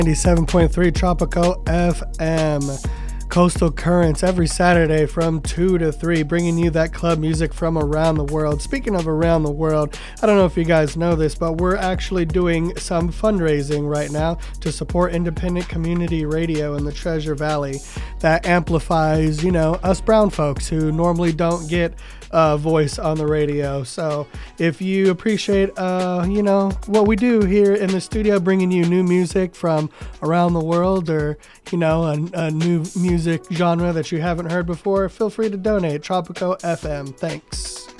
97.3 Tropical FM. Coastal Currents every Saturday from 2 to 3, bringing you that club music from around the world. Speaking of around the world, I don't know if you guys know this, but we're actually doing some fundraising right now to support independent community radio in the Treasure Valley that amplifies, us brown folks who normally don't get a voice on the radio. So if you appreciate, what we do here in the studio, bringing you new music from around the world, or, a new music genre that you haven't heard before, feel free to donate. Tropico FM. Thanks.